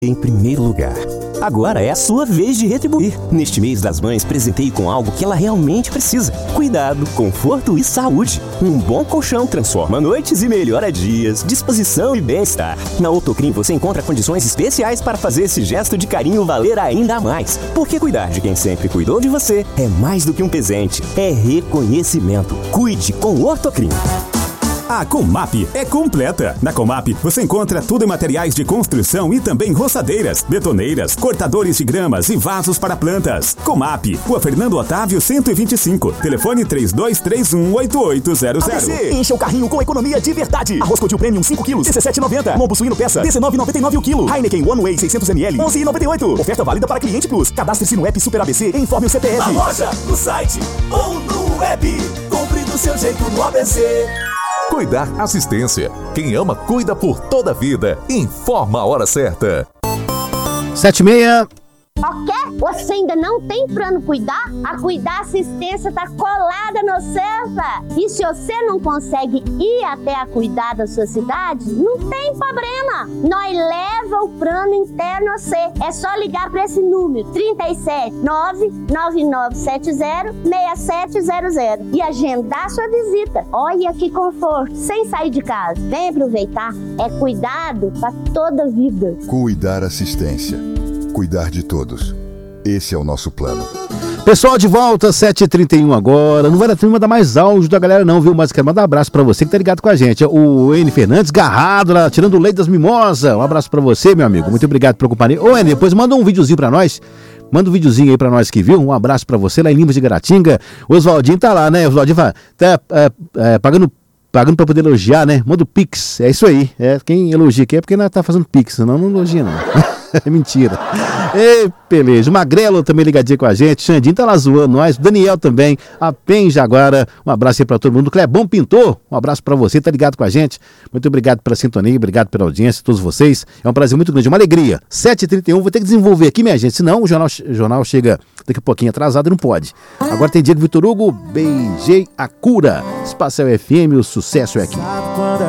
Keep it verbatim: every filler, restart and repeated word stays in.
em primeiro lugar. Agora é a sua vez de retribuir. Neste mês das mães, presenteie com algo que ela realmente precisa. Cuidado, conforto e saúde. Um bom colchão transforma noites e melhora dias. Disposição e bem-estar. Na Ortocrim você encontra condições especiais para fazer esse gesto de carinho valer ainda mais. Porque cuidar de quem sempre cuidou de você é mais do que um presente. É reconhecimento. Cuide com o Ortocrim. A Comap é completa. Na Comap você encontra tudo em materiais de construção e também roçadeiras, betoneiras, cortadores de gramas e vasos para plantas. Comap, Rua Fernando Otávio cento e vinte e cinco. Telefone três dois três um, oito oito zero zero. A B C, encha o carrinho com economia de verdade. Arroz Codil Premium cinco quilos, dezessete reais e noventa centavos. Lombo suíno peça, dezenove reais e noventa e nove centavos o quilo. Heineken One Way seiscentos mililitros, onze reais e noventa e oito centavos. Oferta válida para Cliente Plus. Cadastre-se no app Super A B C e informe o C P F. Na loja, no site ou no app. Compre do seu jeito no A B C. Cuidar Assistência. Quem ama, cuida por toda a vida. Informa a hora certa. Sete e meia. Ok? Você ainda não tem plano Cuidar? A Cuidar Assistência está colada no Cefa. E se você não consegue ir até a Cuidar da sua cidade, não tem problema. Nós leva o plano interno a você. É só ligar para esse número trinta e sete, nove nove nove sete zero, seis sete zero zero e agendar sua visita. Olha que conforto, sem sair de casa. Vem aproveitar. É cuidado para toda a vida. Cuidar Assistência. Cuidar de todos. Esse é o nosso plano. Pessoal, de volta, sete e trinta e um agora. Não vai dar tempo de mandar mais áudio da galera não, viu? Mas quero mandar um abraço pra você que tá ligado com a gente. O N Fernandes, garrado lá, tirando o leite das mimosas. Um abraço pra você, meu amigo. Muito obrigado pela companhia. Ô, N, depois manda um videozinho pra nós. Manda um videozinho aí pra nós que viu. Um abraço pra você lá em Lima de Garatinga. O Oswaldinho tá lá, né? O Oswaldinho tá é, é, pagando... Pagando pra poder elogiar, né? Manda o Pix. É isso aí. É, quem elogia aqui é porque não tá fazendo Pix, senão não elogia, não. É mentira. Ei, beleza. O Magrelo também ligadinho com a gente. Xandinho tá lá zoando nós. Daniel também. A Pen Jaguara. Um abraço aí pra todo mundo. Clebão Pintor. Um abraço pra você. Tá ligado com a gente. Muito obrigado pela sintonia. Obrigado pela audiência. Todos vocês. É um prazer muito grande. Uma alegria. sete e trinta e um. Vou ter que desenvolver aqui, minha gente. Senão o jornal, o jornal chega daqui a pouquinho atrasado e não pode. Agora tem Diego Vitor Hugo. Beijei a cura. Espacial F M. O sucesso é aqui.